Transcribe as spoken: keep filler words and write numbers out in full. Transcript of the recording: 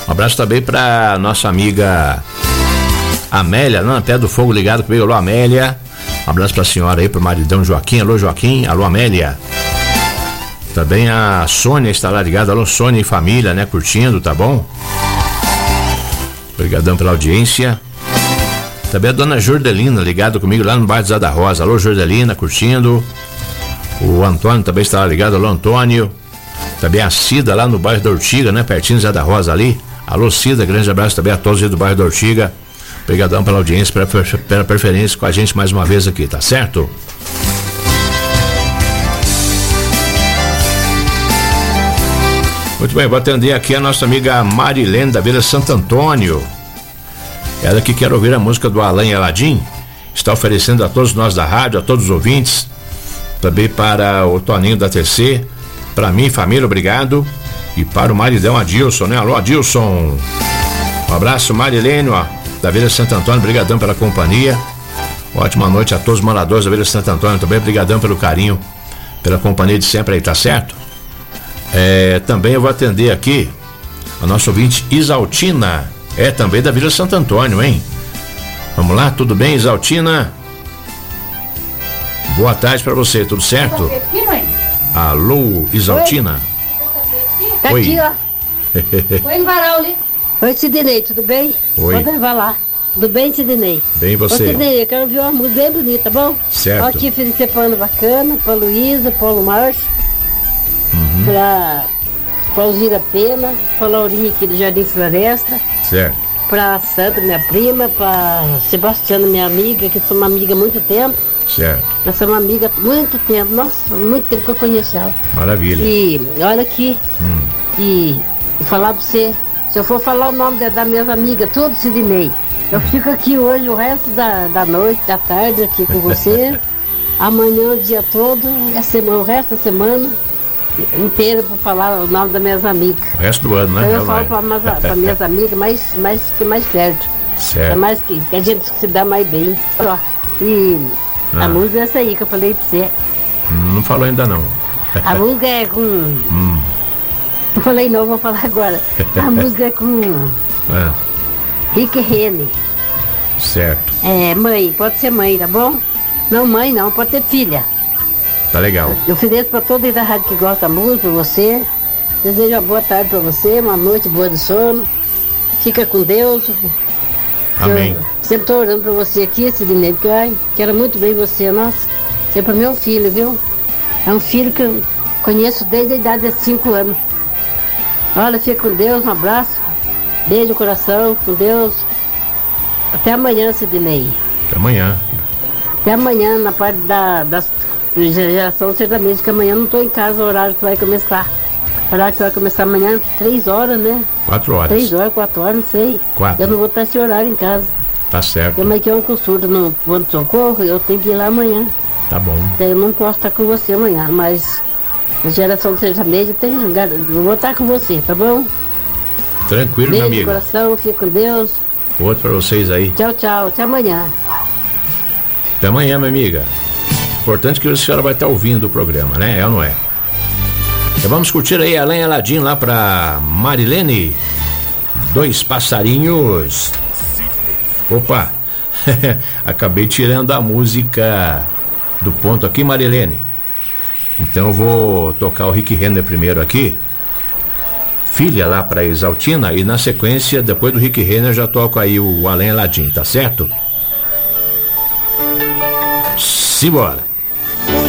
Um abraço também pra nossa amiga Amélia, lá na Pé do Fogo, ligado comigo. Alô, Amélia. Um abraço pra senhora aí, pro maridão Joaquim. Alô, Joaquim. Alô, Amélia. Também a Sônia está lá ligada. Alô, Sônia e família, né? Curtindo, tá bom? Obrigadão pela audiência. Também a dona Jordelina ligada comigo lá no bairro Zé da Rosa. Alô, Jordelina, curtindo. O Antônio também está lá ligado. Alô, Antônio. Também a Cida lá no bairro da Ortiga, né? Pertinho do Zé da Rosa ali. Alô, Cida, grande abraço também a todos aí do bairro da Ortiga. Obrigadão pela audiência, pela, pela preferência com a gente mais uma vez aqui, tá certo? Muito bem, vou atender aqui a nossa amiga Marilene da Vila Santo Antônio. Ela que quer ouvir a música do Alain Aladim, está oferecendo a todos nós da rádio, a todos os ouvintes, também para o Toninho da T C, para mim, família, obrigado, e para o maridão Adilson, né? Alô, Adilson. Um abraço, Marilene, ó, da Vila Santo Antônio, brigadão pela companhia. Ótima noite a todos os moradores da Vila Santo Antônio, também brigadão pelo carinho, pela companhia de sempre aí, tá certo? É, também eu vou atender aqui a nossa ouvinte Isaltina, é também da Vila Santo Antônio, hein? Vamos lá, tudo bem, Isaltina? Boa tarde pra você, tudo certo? Alô, Isaltina. Tá Oi. aqui, ó. Oi, varal ali. Oi, Sidney, tudo bem? Oi. Pode levar lá. Tudo bem, Sidney? Bem, você? Ô, Sidney, eu quero ouvir uma música bem bonita, tá bom? Certo. Ó, aqui oferecer pano bacana, pra Luísa, Paulo Márcio, Uhum. pra Paulzira Pena, pra Laurinha aqui do Jardim Floresta, Certo. pra Sandra, minha prima, pra Sebastiana, minha amiga, que sou uma amiga há muito tempo. Certo. Nós somos uma amiga há muito tempo, nossa, muito tempo que eu conheço ela. Maravilha. E olha aqui, Hum. e, e falar pra você, se eu for falar o nome da, da minhas amigas, tudo Sidney, eu fico aqui hoje o resto da, da noite, da tarde aqui com você, amanhã o dia todo, a semana, o resto da semana inteira para falar o nome das minhas amigas. O resto do ano, né? Então eu Vai. falo para minhas amigas mais, mais, que mais perto. Certo. É mais que, que a gente se dá mais bem. Ó, e Ah. a música é essa aí que eu falei pra você. Não falou ainda não. A música é com. Hum. Não falei não, vou falar agora. A música é com Ah, Rick Renner. certo. É, mãe, pode ser mãe, tá bom? Não, mãe não, pode ter filha. Tá legal. Eu ofereço pra toda a rádio que gosta da música, pra você. Desejo uma boa tarde pra você, uma noite boa de sono. Fica com Deus. Amém. Eu sempre tô orando pra você aqui, Sidney, porque ai, quero muito bem você, nossa. Você é pra meu filho, viu? É um filho que eu conheço desde a idade de cinco anos. Olha, fica com Deus, um abraço. Beijo no coração, com Deus. Até amanhã, Sidney. Até amanhã. Até amanhã, na parte da, das geração sertaneja, que amanhã eu não tô em casa, o horário que vai começar. O horário que vai começar amanhã, três horas, né? Quatro horas. Três horas, quatro horas, não sei. Quatro. Eu não vou estar esse horário em casa. Tá certo. Tem aqui uma consulta no ponto de socorro, eu tenho que ir lá amanhã. Tá bom. Daí eu não posso estar com você amanhã, mas a geração sertaneja tem. Eu vou estar com você, tá bom? Tranquilo, Beijo meu no amigo. coração, fica com Deus. Outro pra vocês aí. Tchau, tchau, até amanhã. Até amanhã, minha amiga. Importante que a senhora vai estar ouvindo o programa, né? É ou não é? Então vamos curtir aí Alain Aladim lá pra Marilene. Dois passarinhos. Opa! Acabei tirando a música do ponto aqui, Marilene. Então eu vou tocar o Rick Renner primeiro aqui. Filha lá pra Exaltina. E na sequência, depois do Rick Renner, já toco aí o Alain Aladim, tá certo? Simbora!